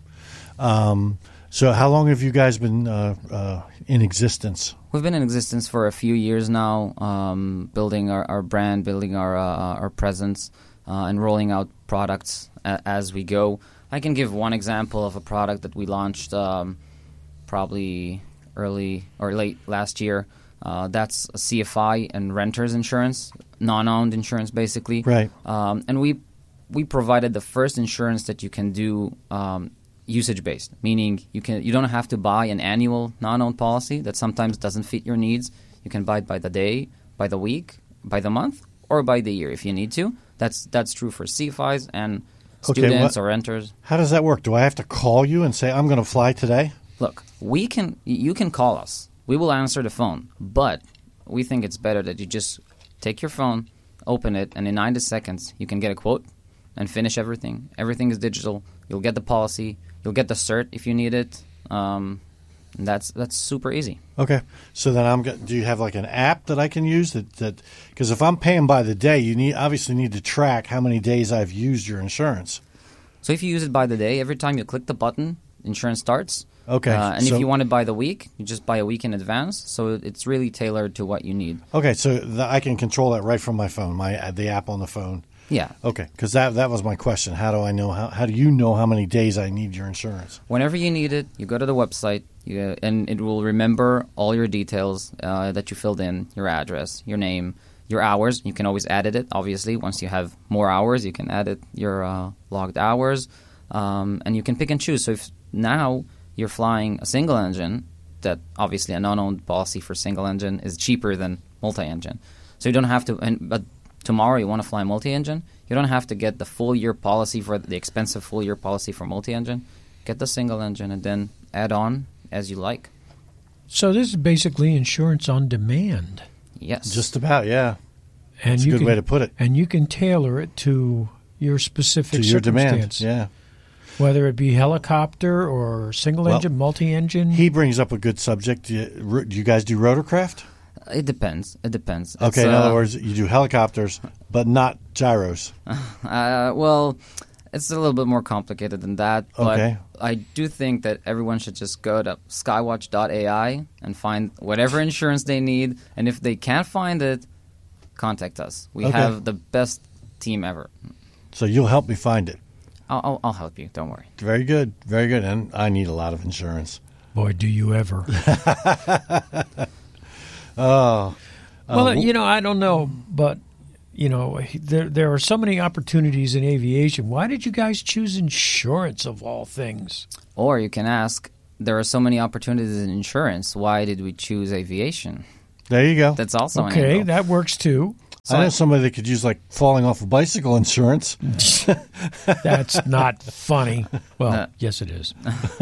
Um, so how long have you guys been uh, uh, in existence? We've been in existence for a few years now, um, building our, our brand, building our uh, our presence, uh, and rolling out products a- as we go. I can give one example of a product that we launched um, probably early or late last year. Uh, that's a C F I and renters insurance, non-owned insurance, basically. Right. Um, and we we provided the first insurance that you can do um, usage-based, meaning you can you don't have to buy an annual non-owned policy that sometimes doesn't fit your needs. You can buy it by the day, by the week, by the month, or by the year if you need to. That's that's true for C F Is and Okay, students what- or renters. How does that work? Do I have to call you and say, I'm going to fly today? Look, we can. You can call us. We will answer the phone, but we think it's better that you just take your phone, open it, and in ninety seconds you can get a quote and finish everything. Everything is digital. You'll get the policy. You'll get the cert if you need it. Um, and that's that's super easy. Okay. So then I'm. go- Do you have like an app that I can use that that because if I'm paying by the day, you need obviously need to track how many days I've used your insurance. So if you use it by the day, every time you click the button, insurance starts. Okay. Uh, and so, if you want it by the week, you just buy a week in advance. So it's really tailored to what you need. Okay, so the, I can control that right from my phone, my uh, the app on the phone. Yeah. Okay, because that that was my question. How do I know how how do you know how many days I need your insurance? Whenever you need it, you go to the website, you, and it will remember all your details uh, that you filled in, your address, your name, your hours. You can always edit it, obviously. Once you have more hours, you can edit your uh, logged hours, um, and you can pick and choose. So if now you're flying a single engine, that obviously a non-owned policy for single engine is cheaper than multi-engine. So you don't have to, and, but tomorrow you want to fly multi-engine, you don't have to get the full year policy for the expensive full year policy for multi-engine. Get the single engine and then add on as you like. So this is basically insurance on demand. Yes. Just about, yeah. And That's a you good can, way to put it. And you can tailor it to your specific To your circumstance. demand, yeah. Whether it be helicopter or single Well, engine, multi-engine. He brings up a good subject. Do you, do you guys do rotorcraft? It depends. It depends. Okay, It's, in uh, other words, you do helicopters, but not gyros. Uh, well, it's a little bit more complicated than that. But Okay. I do think that everyone should just go to skywatch dot A I and find whatever insurance they need. And if they can't find it, contact us. We Okay. have the best team ever. So you'll help me find it. I'll, I'll, I'll help you. Don't worry. Very good. Very good. And I need a lot of insurance. Boy, do you ever. Oh. Well, uh, you know, I don't know, but, you know, there there are so many opportunities in aviation. Why did you guys choose insurance of all things? Or you can ask, there are so many opportunities in insurance. Why did we choose aviation? There you go. That's also an Okay, angle. that works too. I know somebody that could use like falling off a bicycle insurance. That's not funny. Well, Uh, yes, it is.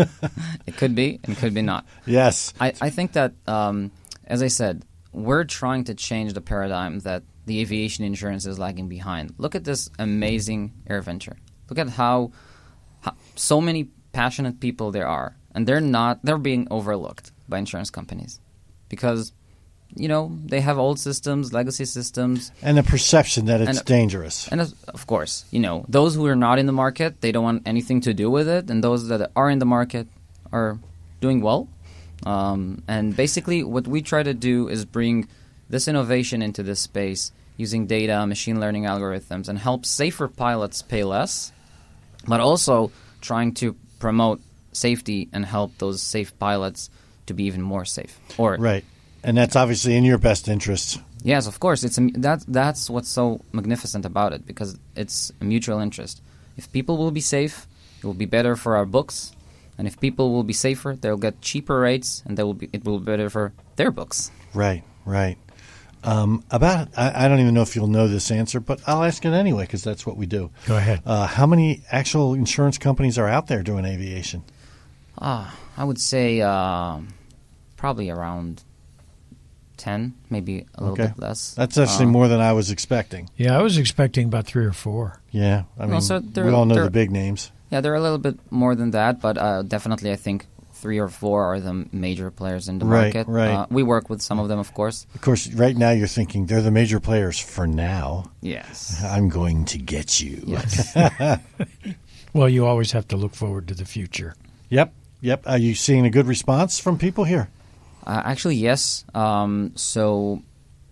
It could be and could be not. Yes. I, I think that, um, as I said, we're trying to change the paradigm that the aviation insurance is lagging behind. Look at this amazing AirVenture. Look at how, how so many passionate people there are, and they're not they're being overlooked by insurance companies because, you know, they have old systems, legacy systems, And the perception that it's And- dangerous. and of of course, you know, those who are not in the market, they don't want anything to do with it, and those that are in the market are doing well. Um, and basically, what we try to do is bring this innovation into this space using data, machine learning algorithms, and help safer pilots pay less, but also trying to promote safety and help those safe pilots to be even more safe. Or Right. And that's obviously in your best interest. Yes, of course. It's a, that, that's what's so magnificent about it, because it's a mutual interest. If people will be safe, it will be better for our books. And if people will be safer, they'll get cheaper rates, and they will be, it will be better for their books. Right, right. Um, about, I, I don't even know if you'll know this answer, but I'll ask it anyway because that's what we do. Go ahead. Uh, how many actual insurance companies are out there doing aviation? Ah, I would say uh, probably around ten, maybe a little Okay. bit less. That's actually Um, more than I was expecting. Yeah, I was expecting about three or four. Yeah, I mean, No, so there- we all know there- the big names. Yeah, they're a little bit more than that, but uh, definitely I think three or four are the major players in the Right, market. right. Uh, we work with some of them, of course. Of course, right now you're thinking they're the major players for now. Yes. I'm going to get you. Yes. Well, you always have to look forward to the future. Yep, yep. Are you seeing a good response from people here? Uh, actually, yes. Um, so,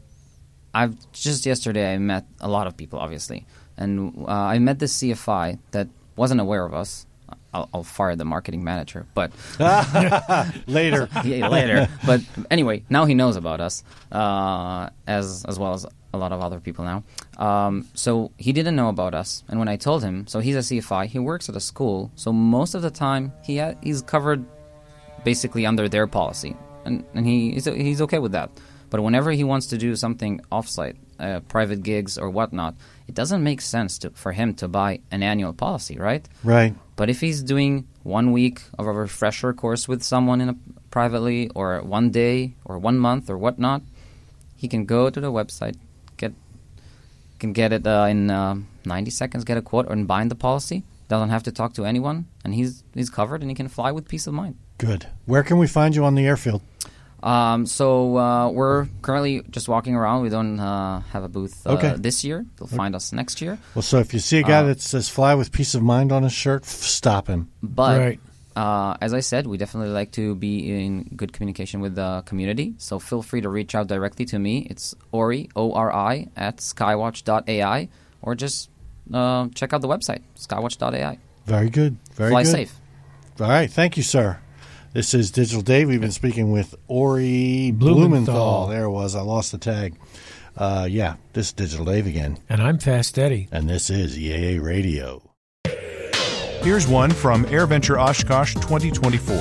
I've just yesterday I met a lot of people, obviously, and uh, I met this C F I that wasn't aware of us. I'll, I'll fire the marketing manager, but Later. yeah, later. But anyway, now he knows about us, uh, as as well as a lot of other people now. Um, so he didn't know about us, and when I told him, so he's a C F I, he works at a school, so most of the time he ha- he's covered basically under their policy, and and he he's, he's okay with that. But whenever he wants to do something offsite, uh, private gigs or whatnot, it doesn't make sense to, for him to buy an annual policy, right? Right. But if he's doing one week of a refresher course with someone in a, privately, or one day, or one month, or whatnot, he can go to the website, get can get it uh, in uh, ninety seconds, get a quote, and bind the policy. Doesn't have to talk to anyone, and he's he's covered, and he can fly with peace of mind. Good. Where can we find you on the airfield? Um, so uh, we're currently just walking around. We don't uh, have a booth uh, Okay. this year. They'll find us next year. Well, so if you see a guy Uh, that says "fly with peace of mind" on his shirt, f- stop him. But Right. uh, as I said, we definitely like to be in good communication with the community. So feel free to reach out directly to me. It's Ori, O R I, at skywatch dot A I, or just uh, check out the website, skywatch dot A I. Very good. Very Fly good. safe. All right. Thank you, sir. This is Digital Dave. We've been speaking with Ori Blumenthal. Blumenthal. There it was. I lost the tag. Uh, yeah, this is Digital Dave again. And I'm Fast Eddie. And this is E A A Radio. Here's one from AirVenture Oshkosh twenty twenty-four.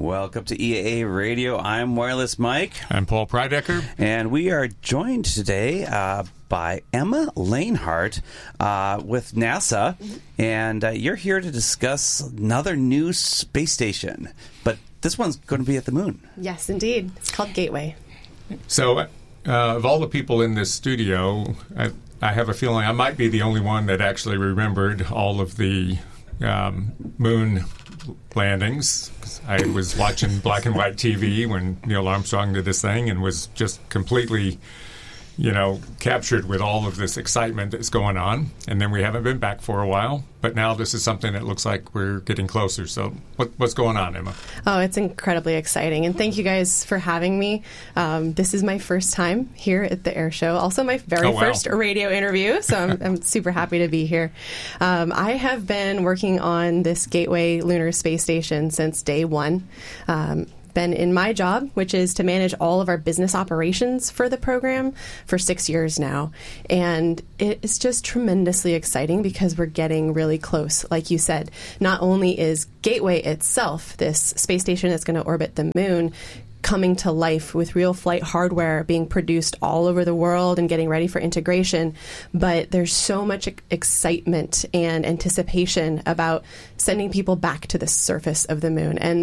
Welcome to E A A Radio. I'm Wireless Mike. I'm Paul Prydecker. And we are joined today uh, by Emma Lanehart uh, with NASA. And uh, you're here to discuss another new space station. But this one's going to be at the moon. Yes, indeed. It's called Gateway. So, uh, of all the people in this studio, I, I have a feeling I might be the only one that actually remembered all of the um, moon landings. I was watching black and white T V when Neil Armstrong did this thing and was just completely, you know, captured with all of this excitement that's going on. And then we haven't been back for a while, but now this is something that looks like we're getting closer. So what, what's going on, Emma? Oh, it's incredibly exciting. And thank you guys for having me. Um, this is my first time here at the Air Show. Also my very oh, wow. first radio interview. So I'm, I'm super happy to be here. Um, I have been working on this Gateway Lunar Space Station since day one. Um, been in my job, which is to manage all of our business operations for the program for six years now. And it's just tremendously exciting because we're getting really close. Like you said, not only is Gateway itself, this space station that's going to orbit the moon, coming to life with real flight hardware being produced all over the world and getting ready for integration. But there's so much excitement and anticipation about sending people back to the surface of the moon. And